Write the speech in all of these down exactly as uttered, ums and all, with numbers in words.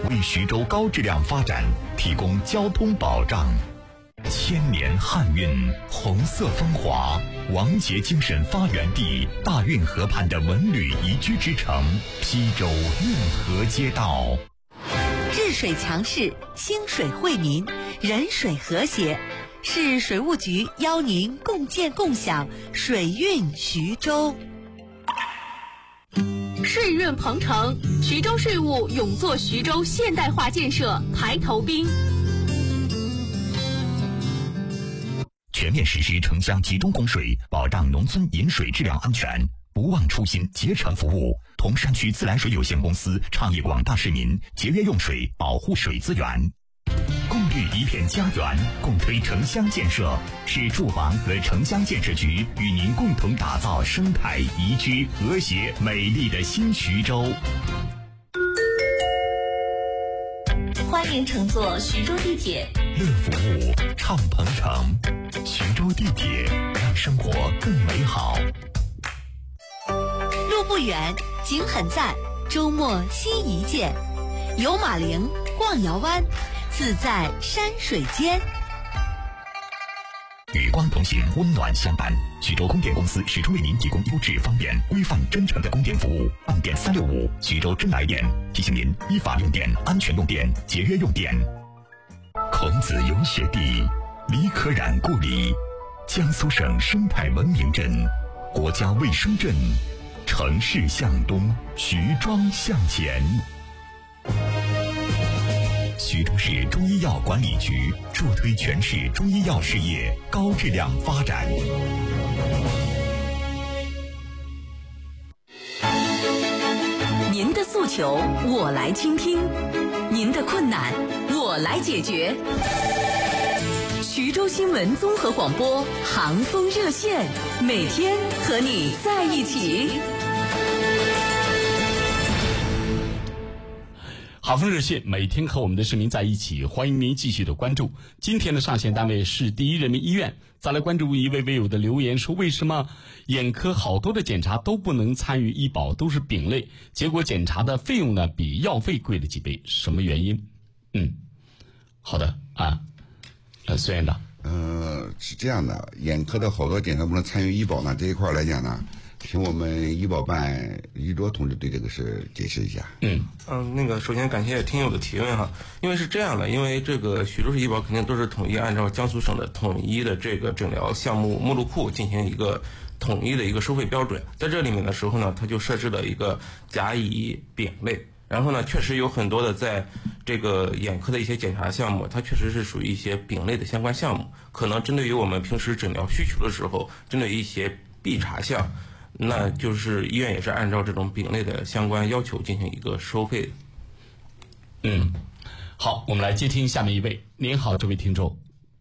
为徐州高质量发展提供交通保障。千年汉韵，红色风华，王杰精神发源地，大运河畔的文旅宜居之城邳州运河街道。 治水强市，兴水惠民，人水和谐。市水务局邀您共建共享水运徐州。 税润鹏程，徐州税务勇做徐州现代化建设排头兵。 全面实施城乡集中供水，保障农村饮水质量安全，不忘初心，竭诚服务。铜山区自来水有限公司倡议广大市民节约用水，保护水资源。共绿一片家园，共推城乡建设。市住房和城乡建设局与您共同打造生态宜居、和谐、美丽的新徐州。 欢迎乘坐徐州地铁， 乐服务，畅鹏程。徐州地铁，让生活更美好。 路不远，景很赞，周末新一见。游马陵，逛瑶湾，自在山水间。 与光同行，温暖相伴。徐州供电公司始终为您提供优质、方便、规范、真诚的供电服务。按电三六五，徐州真来电。提醒您依法用电，安全用电，节约用电。孔子游学地，李可染故里，江苏省生态文明镇，国家卫生镇。城市向东，徐庄向前。徐州市中医药管理局助推全市中医药事业高质量发展。 您的诉求我来倾听，您的困难我来解决。徐州新闻综合广播航风热线，每天和你在一起。 航风热线每天和我们的市民在一起，欢迎您继续的关注。今天的上线单位是第一人民医院。再来关注一位微友的留言，说为什么眼科好多的检查都不能参与医保，都是丙类，结果检查的费用呢比药费贵了几倍，什么原因？嗯，好的啊，呃，孙院长。 呃，是这样的，眼科的好多检查不能参与医保呢，这一块来讲呢，请我们医保办于卓同志对这个事解释一下。 嗯嗯，那个首先感谢听友的提问哈，因为是这样的，因为这个徐州市医保肯定都是统一按照江苏省的统一的这个诊疗项目目录库进行一个统一的一个收费标准，在这里面的时候呢，它就设置了一个甲乙丙类。然后呢，确实有很多的在这个眼科的一些检查项目，它确实是属于一些丙类的相关项目，可能针对于我们平时诊疗需求的时候，针对于一些必查项，那就是医院也是按照这种丙类的相关要求进行一个收费的。 嗯，好，我们来接听下面一位。您好，这位听众。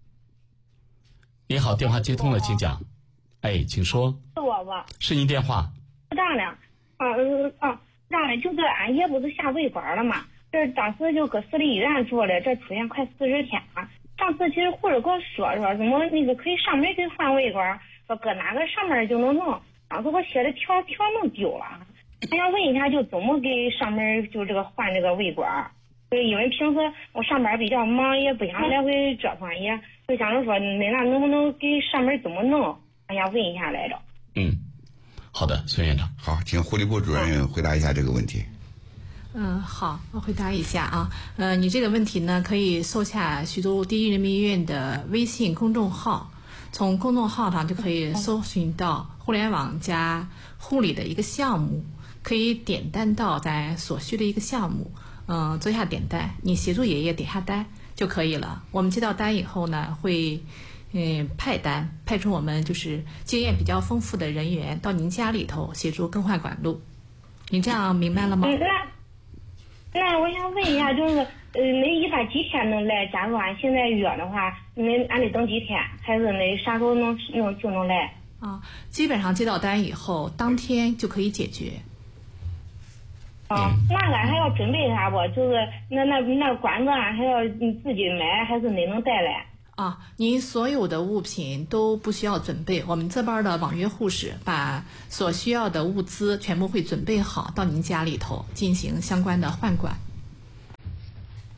您好，电话接通了，请讲。哎，请说。 是我吧？ 是您电话。 这样的，啊嗯啊。这样的，就是俺爷不是下胃管了嘛？这当时就搁市里医院做了，这出院快四十天了。上次其实护士跟我说说，怎么那个可以上门给换胃管，说搁哪个上门就能弄。当时我写的条条弄丢了，我想问一下，就怎么给上门就这个换这个胃管？对，因为平时我上班比较忙，也不想来回折腾，也就想着说，那那能不能给上门怎么弄？我想问一下来着。 嗯。好的，孙院长。 好，请护理部主任回答一下这个问题。 嗯，好，我回答一下啊。呃，你这个问题呢，可以搜下徐州第一人民医院的微信公众号，从公众号上就可以搜寻到互联网加护理的一个项目，可以点单到咱所需的一个项目，嗯、呃，做一下点单，你协助爷爷点下单就可以了。我们接到单以后呢，会。嗯，派单派出我们就是经验比较丰富的人员到您家里头协助更换管路，您这样明白了吗？ 嗯，那那我想问一下，就是呃，那一般几天能来？假如俺现在约的话，那俺得等几天？还是那啥时候能能就能来？ 啊，基本上接到单以后，当天就可以解决。 啊，那俺还要准备啥不？就是那那那管子俺还要自己买，还是你能带来？ 啊，您所有的物品都不需要准备，我们这边的网约护士把所需要的物资全部会准备好，到您家里头进行相关的换管。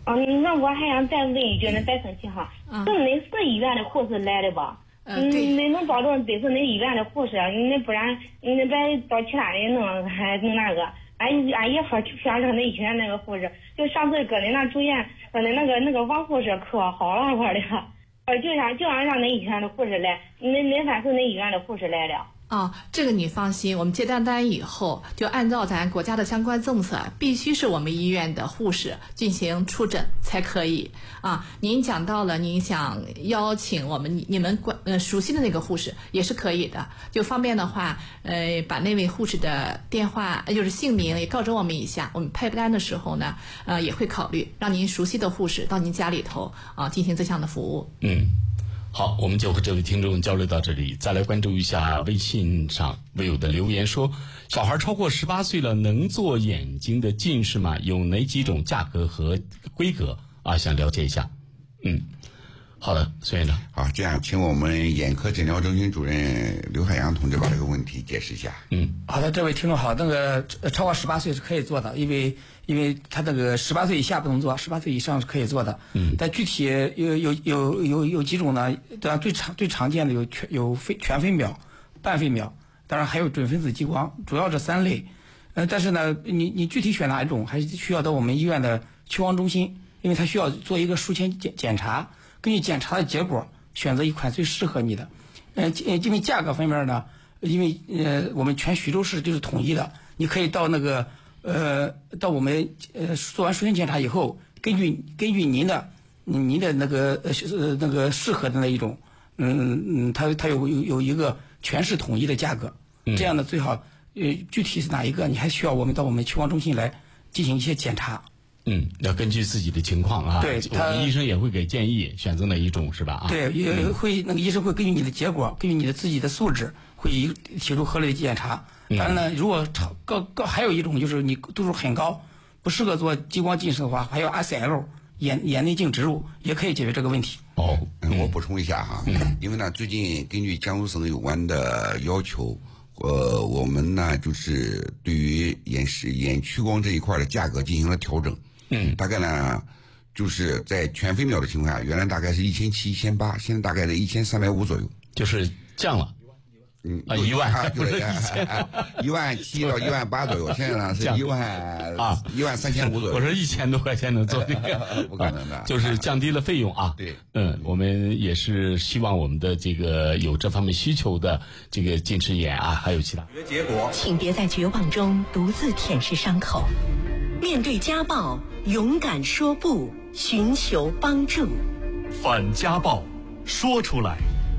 啊，那我还想再问一句，那再生气哈，是恁市医院的护士来的吧？嗯，恁能保证得是恁医院的护士，那不然那别找其他人弄，还弄那个。俺俺爷夫就想让恁医院那个护士，就上次搁恁那住院，搁恁那个那个王护士可好了块的，呃，就想就想让恁医院的护士来，恁恁反是恁医院的护士来了。 哦，这个你放心，我们接单单以后就按照咱国家的相关政策，必须是我们医院的护士进行出诊才可以啊。您讲到了，您想邀请我们你们关呃熟悉的那个护士也是可以的，就方便的话，呃，把那位护士的电话就是姓名也告知我们一下，我们派单的时候呢，呃，也会考虑让您熟悉的护士到您家里头啊进行这项的服务。 嗯。好，我们就和这位听众交流到这里，再来关注一下微信上微友的留言说，小孩超过十八岁了能做眼睛的近视吗？有哪几种价格和规格啊？想了解一下。嗯，好的，孙院长。 好，这样请我们眼科诊疗中心主任刘海洋同志把这个问题解释一下。 嗯，好的，这位听众好，那个超过十八岁是可以做的，因为因为他这个十八岁以下不能做，十八岁以上是可以做的。嗯，但具体有有有有有几种呢？当然最常最常见的有全有非全飞秒、半飞秒，当然还有准分子激光，主要这三类。呃，但是呢，你你具体选哪一种，还是需要到我们医院的屈光中心，因为他需要做一个术前检检查，根据检查的结果选择一款最适合你的。呃，因为价格方面呢，因为呃我们全徐州市就是统一的，你可以到那个。呃，到我们呃做完术前检查以后，根据根据您的您的那个呃那个适合的那一种，嗯嗯，它它有有有一个全市统一的价格，嗯、这样的最好呃具体是哪一个，你还需要我们到我们屈光中心来进行一些检查。 嗯，要根据自己的情况啊， 对， 我们医生也会给建议，选择哪一种是吧？啊， 对，也会、嗯、那个医生会根据你的结果，根据你的自己的素质，会提出合理的检查。当然呢，如果高高还有一种就是你度数很高，不适合做激光近视的话，还有 S L 眼眼内镜植入也可以解决这个问题。 哦，嗯、我补充一下哈，嗯、因为呢，最近根据江苏省有关的要求，呃，我们呢就是对于眼视眼屈光这一块的价格进行了调整。嗯，大概呢就是在全飞秒的情况下，原来大概是一千七、一千八，现在大概在一千三百五左右， 就是降了。 嗯啊，一万啊，对，一万七到一万八左右，现在呢是一万啊，一万三千五左右。 我说一千多块钱能做这个， 不可能的， 就是降低了费用啊。 对， 嗯，我们也是希望我们的这个有这方面需求的这个近视眼啊，还有其他结果，请别在绝望中独自舔舐伤口，面对家暴，勇敢说不，寻求帮助， 反家暴，说出来。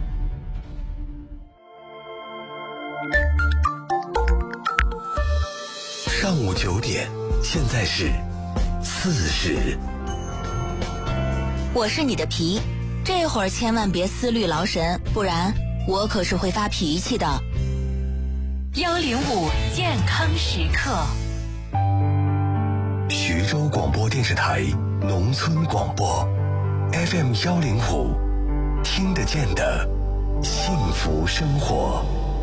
上午九点，现在是四时。 我是你的皮，这会儿千万别思虑劳神，不然我可是会发脾气的。 幺零五健康时刻， 徐州广播电视台农村广播 F M 幺零五，听得见的幸福生活。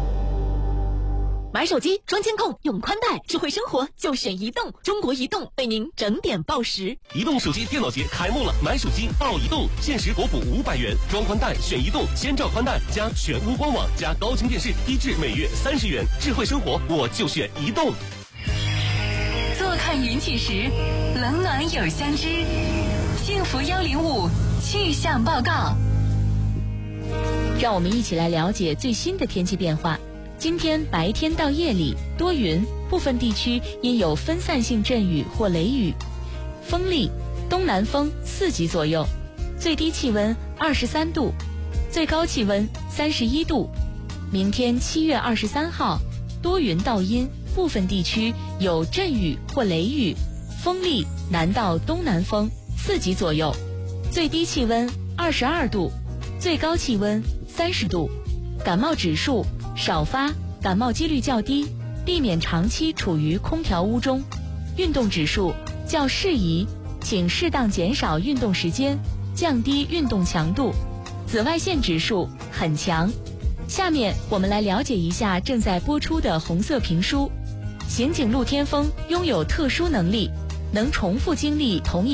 买手机装监控用宽带，智慧生活就选移动。中国移动为您整点报时。 移动手机电脑节开幕了，买手机报移动，限时国补五百元，装宽带选移动，先照宽带加全屋官网加高清电视，低至每月三十元。智慧生活我就选移动。 坐看云起时，冷暖有相知。幸福幺零五气象报告， 让我们一起来了解最新的天气变化。今天白天到夜里多云，部分地区因有分散性阵雨或雷雨，风力东南风四级左右，最低气温二十三度，最高气温三十一度。明天七月二十三号，多云到阴，部分地区有阵雨或雷雨，风力南到东南风四级左右，最低气温二十二度，最高气温三十度。感冒指数少发，感冒几率较低，避免长期处于空调屋中。运动指数较适宜，请适当减少运动时间，降低运动强度。紫外线指数很强。下面我们来了解一下正在播出的红色评书。刑警陆天风拥有特殊能力，能重复经历同一